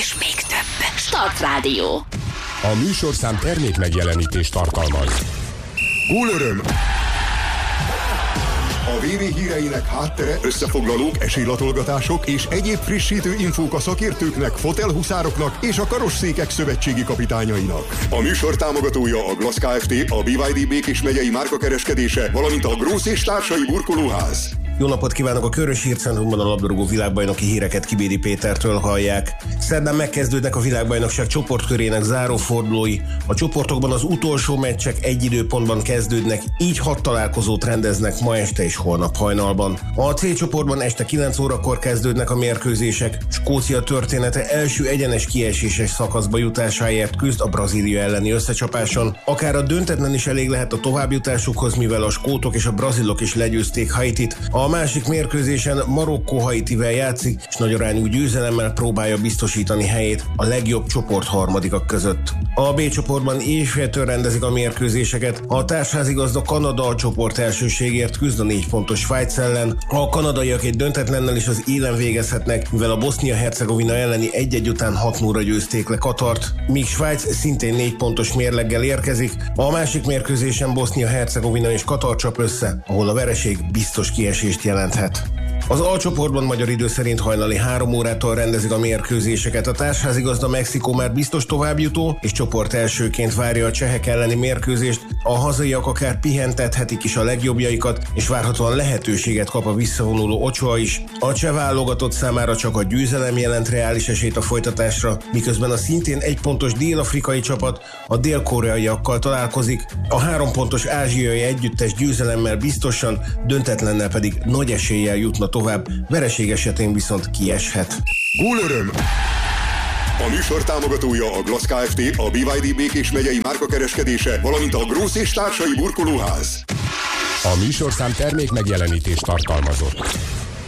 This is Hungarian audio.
és még több. Start Rádió. A műsorszám termék megjelenítést tartalmaz. Gól-öröm! A VV híreinek háttere, összefoglalók, esélylatolgatások és egyéb frissítő infók a szakértőknek, fotelhuszároknak és a karosszékek szövetségi kapitányainak. A műsor támogatója a Glass Kft., a BYD Békés megyei márkakereskedése, valamint a Grósz és társai burkolóház. Jó napot kívánok! A Körös Hírcentrumban a labdarúgó világbajnoki híreket Kibédi Pétertől hallják. Szerdán megkezdődnek a világbajnokság csoportkörének zárófordulói. A csoportokban az utolsó meccsek egy időpontban kezdődnek, így 6 találkozót rendeznek ma este és holnap hajnalban. A C csoportban este 9 órakor kezdődnek a mérkőzések. Skócia története első egyenes kieséses szakaszba jutásáért küzd a Brazília elleni összecsapáson. Akár a döntetlen is elég lehet a továbbjutásukhoz, mivel a skótok és a brazilok is legyőzték Haitit. A másik mérkőzésen Marokkó Haitivel játszik, és nagyarányú győzelemmel próbálja biztosítani helyét a legjobb csoport harmadikak között. A B csoportban éjféltől rendezik a mérkőzéseket. A társházigazda Kanada a csoport elsőségért küzd a 4 pontos Svájc ellen. A kanadaiak egy döntetlennel is az élen végezhetnek, mivel a Bosznia-Hercegovina elleni 1-1 után 6-0-ra győzték le Katart, míg Svájc szintén 4 pontos mérleggel érkezik. A másik mérkőzésen Bosznia-Hercegovina és Katar csap össze, ahol a vereség biztos kiesést jelenthet. Az A csoportban magyar idő szerint hajnali 3 órától rendezik a mérkőzéseket. A társházigazda Mexikó már biztos továbbjutó, és csoport elsőként várja a csehek elleni mérkőzést. A hazaiak akár pihentethetik is a legjobbjaikat, és várhatóan lehetőséget kap a visszavonuló Ochoa is. A cseh válogatott számára csak a győzelem jelent reális esélyt a folytatásra, miközben a szintén 1 pontos dél-afrikai csapat a dél-koreaiakkal találkozik. A 3 pontos ázsiai együttes győzelemmel biztosan, döntetlennel pedig nagy eséllyel jutna tovább, vereség esetén viszont kieshet. Gól-öröm! A műsor támogatója a Glass Kft., a BYD Békés megyei márkakereskedése, valamint a Grósz és társai burkolóház. A műsorszám termék megjelenítést tartalmazott.